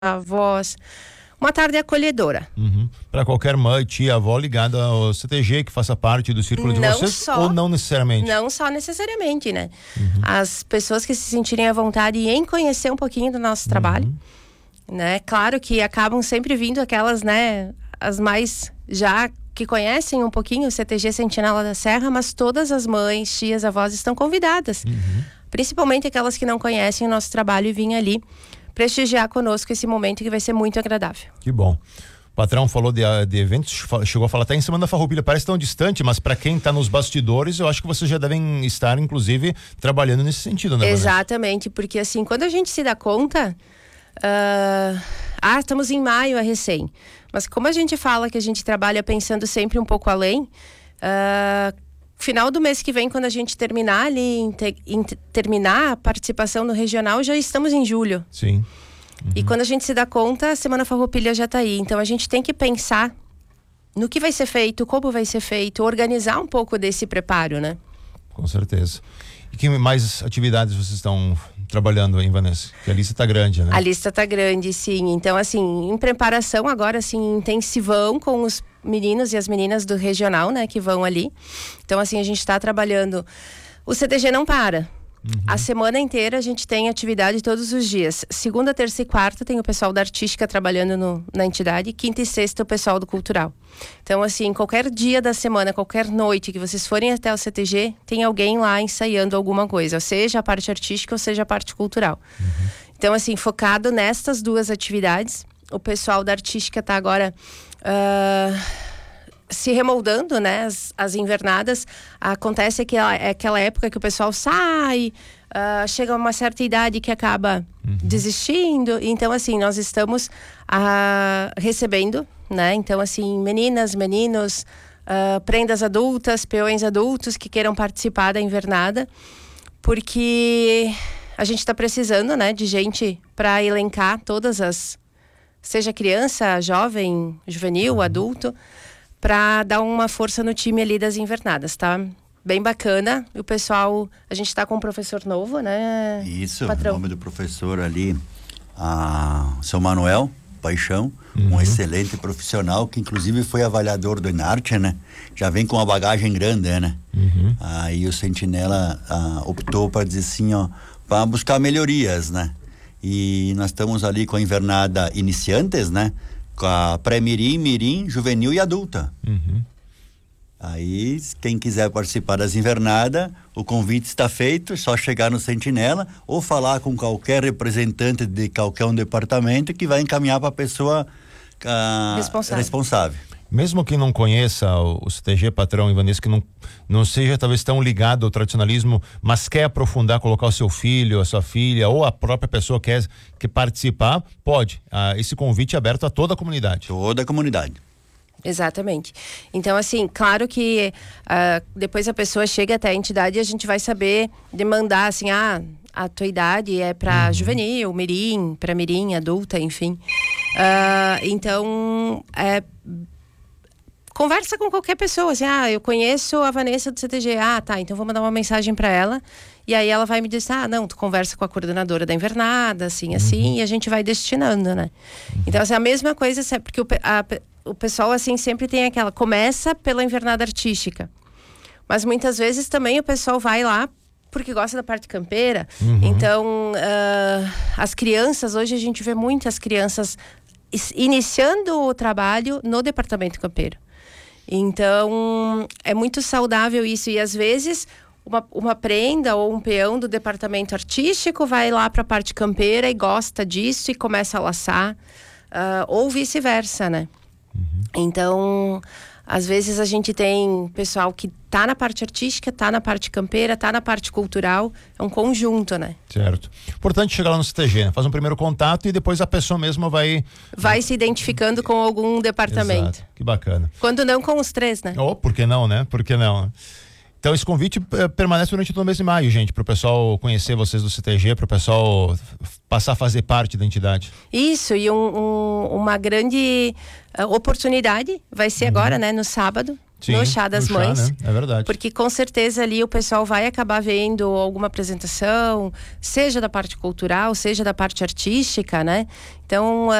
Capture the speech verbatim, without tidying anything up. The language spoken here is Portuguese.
avós. Uma tarde acolhedora. Uhum. Para qualquer mãe, tia, avó ligada ao C T G, que faça parte do círculo de não vocês, só, ou não necessariamente? Não só necessariamente, né? Uhum. As pessoas que se sentirem à vontade em conhecer um pouquinho do nosso trabalho, uhum. né? Claro que acabam sempre vindo aquelas, né? As mais já que conhecem um pouquinho o C T G Sentinela da Serra, mas todas as mães, tias, avós estão convidadas. Uhum. Principalmente aquelas que não conhecem o nosso trabalho e vêm ali prestigiar conosco esse momento que vai ser muito agradável. Que bom. O patrão falou de, de eventos, chegou a falar até em cima da Farroupilha, parece tão distante, mas para quem está nos bastidores, eu acho que vocês já devem estar, inclusive, trabalhando nesse sentido, né, Vanessa? Exatamente, porque assim, quando a gente se dá conta, uh... ah, estamos em maio, é recém, mas como a gente fala que a gente trabalha pensando sempre um pouco além, uh... final do mês que vem, quando a gente terminar ali, em te, em terminar a participação no regional, já estamos em julho. Sim. Uhum. E quando a gente se dá conta, a Semana Farroupilha já está aí. Então a gente tem que pensar no que vai ser feito, como vai ser feito, organizar um pouco desse preparo, né? Com certeza. E que mais atividades vocês estão trabalhando aí, Vanessa? Que a lista está grande, né? A lista está grande, sim. Então, assim, em preparação agora, assim, intensivão com os meninos e as meninas do regional, né, que vão ali. Então, assim, a gente está trabalhando. O C T G não para. Uhum. A semana inteira a gente tem atividade todos os dias. Segunda, terça e quarta tem o pessoal da artística trabalhando no, na entidade. Quinta e sexta o pessoal do cultural. Então, assim, qualquer dia da semana, qualquer noite que vocês forem até o C T G, tem alguém lá ensaiando alguma coisa, seja a parte artística ou seja a parte cultural. Uhum. Então, assim, focado nestas duas atividades. O pessoal da artística está agora uh, se remoldando, né? As, as invernadas. Acontece aquela, é aquela época que o pessoal sai, uh, chega a uma certa idade que acaba uhum. desistindo. Então, assim, nós estamos uh, recebendo, né? Então, assim, meninas, meninos, uh, prendas adultas, peões adultos que queiram participar da invernada, porque a gente está precisando, né? De gente para elencar todas as... seja criança, jovem, juvenil, uhum. adulto, para dar uma força no time ali das invernadas, tá? Bem bacana. E o pessoal, a gente tá com um professor novo, né? Isso, patrão? O nome do professor ali, a seu Manuel Paixão, uhum. um excelente profissional, que inclusive foi avaliador do Enarte, né? Já vem com uma bagagem grande, né? Uhum. Aí o Sentinela ah, optou para dizer assim, ó, para buscar melhorias, né? E nós estamos ali com a invernada iniciantes, né? Com a pré-mirim, mirim, juvenil e adulta. Uhum. Aí, quem quiser participar das invernadas, o convite está feito, é só chegar no Sentinela ou falar com qualquer representante de qualquer um departamento que vai encaminhar para a pessoa uh, responsável. responsável. Mesmo quem não conheça o, o C T G, patrão e Vanessa, que não, não seja talvez tão ligado ao tradicionalismo, mas quer aprofundar, colocar o seu filho, a sua filha, ou a própria pessoa quer, quer participar, pode. Ah, esse convite é aberto a toda a comunidade. Toda a comunidade. Exatamente. Então, assim, claro que uh, depois a pessoa chega até a entidade e a gente vai saber demandar, assim, ah, a tua idade é para uhum. juvenil, mirim, para mirim, adulta, enfim. Uh, então, é... conversa com qualquer pessoa, assim, ah, eu conheço a Vanessa do C T G, ah, tá, então vou mandar uma mensagem para ela, e aí ela vai me dizer, ah, não, tu conversa com a coordenadora da invernada, assim, assim, uhum. e a gente vai destinando, né? Uhum. Então, assim, a mesma coisa, porque o, a, o pessoal, assim, sempre tem aquela, começa pela invernada artística, mas muitas vezes também o pessoal vai lá porque gosta da parte campeira, uhum. então, uh, as crianças, hoje a gente vê muitas crianças iniciando o trabalho no departamento campeiro. Então, é muito saudável isso. E às vezes, uma, uma prenda ou um peão do departamento artístico vai lá para a parte campeira e gosta disso e começa a laçar. Uh, ou vice-versa, né? Uhum. Então, às vezes a gente tem pessoal que tá na parte artística, tá na parte campeira, tá na parte cultural. É um conjunto, né? Certo. Importante chegar lá no C T G, né? Faz um primeiro contato e depois a pessoa mesma vai... Vai se identificando com algum departamento. Exato. Que bacana. Quando não com os três, né? Oh, por que não, né? Por que não? Então esse convite eh, permanece durante todo o mês de maio, gente, para o pessoal conhecer vocês do C T G, para o pessoal passar a fazer parte da entidade. Isso, e um, um, uma grande uh, oportunidade vai ser uhum. agora, né, no sábado, Sim, no Chá das no chá, Mães. né? É verdade. Porque com certeza ali o pessoal vai acabar vendo alguma apresentação, seja da parte cultural, seja da parte artística, né? Então,